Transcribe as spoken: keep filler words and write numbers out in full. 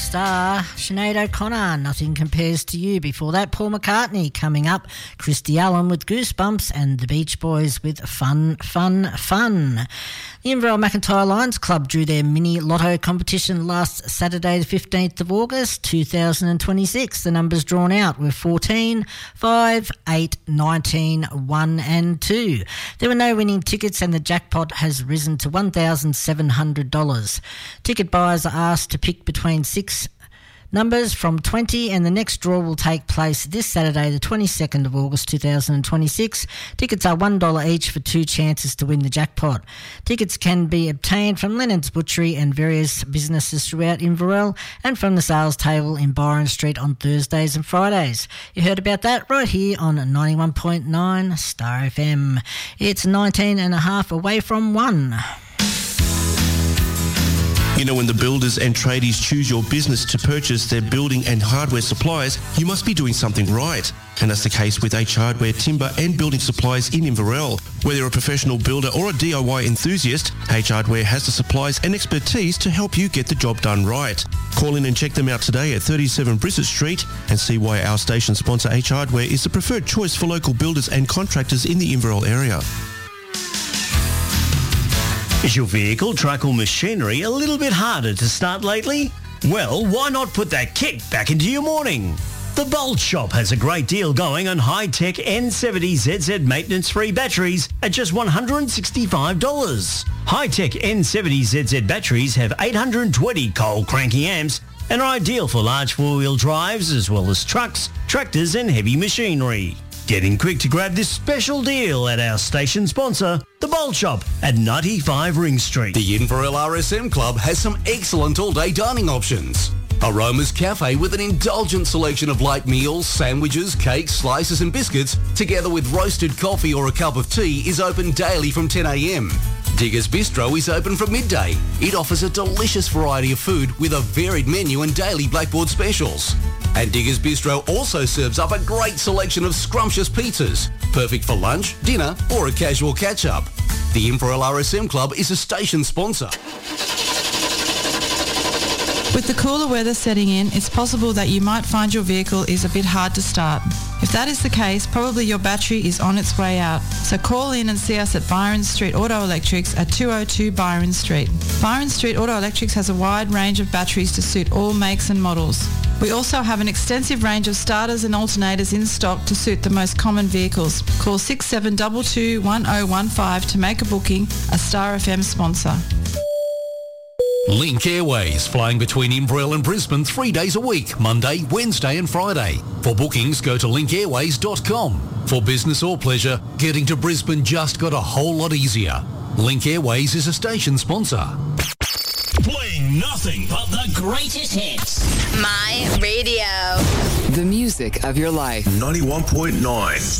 Star, Sinead O'Connor, Nothing Compares to You. Before that, Paul McCartney. Coming up, Christy Allen with Goosebumps and the Beach Boys with Fun, Fun, Fun. The Inverell McIntyre Lions Club drew their mini lotto competition last Saturday the fifteenth of August two thousand twenty-six. The numbers drawn out were fourteen, five, eight, nineteen, one and two. There were no winning tickets and the jackpot has risen to one thousand seven hundred dollars. Ticket buyers are asked to pick between six numbers from twenty, and the next draw will take place this Saturday the twenty-second of August two thousand twenty-six. Tickets are one dollar each for two chances to win the jackpot. Tickets can be obtained from Leonard's Butchery and various businesses throughout Inverell and from the sales table in Byron Street on Thursdays and Fridays. You heard about that right here on ninety-one point nine Star F M. It's nineteen and a half away from one. You know, when the builders and tradies choose your business to purchase their building and hardware supplies, you must be doing something right. And that's the case with H Hardware Timber and Building Supplies in Inverell. Whether you're a professional builder or a D I Y enthusiast, H Hardware has the supplies and expertise to help you get the job done right. Call in and check them out today at thirty-seven Brissett Street and see why our station sponsor H Hardware is the preferred choice for local builders and contractors in the Inverell area. Is your vehicle, truck or machinery a little bit harder to start lately? Well, why not put that kick back into your morning? The Bolt Shop has a great deal going on high-tech N seventy Z Z maintenance-free batteries at just one hundred sixty-five dollars. High-tech N seventy Z Z batteries have eight hundred twenty coal cranking amps and are ideal for large four-wheel drives as well as trucks, tractors and heavy machinery. Get in quick to grab this special deal at our station sponsor, The Bolt Shop at ninety-five Ring Street. The Inverell R S M Club has some excellent all-day dining options. Aroma's Cafe with an indulgent selection of light meals, sandwiches, cakes, slices and biscuits, together with roasted coffee or a cup of tea, is open daily from ten a m. Diggers Bistro is open from midday. It offers a delicious variety of food with a varied menu and daily blackboard specials. And Diggers Bistro also serves up a great selection of scrumptious pizzas, perfect for lunch, dinner or a casual catch-up. The Inverell R S M Club is a station sponsor. With the cooler weather setting in, it's possible that you might find your vehicle is a bit hard to start. If that is the case, probably your battery is on its way out. So call in and see us at Byron Street Auto Electrics at two oh two Byron Street. Byron Street Auto Electrics has a wide range of batteries to suit all makes and models. We also have an extensive range of starters and alternators in stock to suit the most common vehicles. Call six seven two two, one oh one five to make a booking, a Star F M sponsor. Link Airways, flying between Inverell and Brisbane three days a week, Monday, Wednesday and Friday. For bookings, go to link airways dot com. For business or pleasure, getting to Brisbane just got a whole lot easier. Link Airways is a station sponsor. Playing nothing but the greatest hits. My radio. The music of your life. ninety-one point nine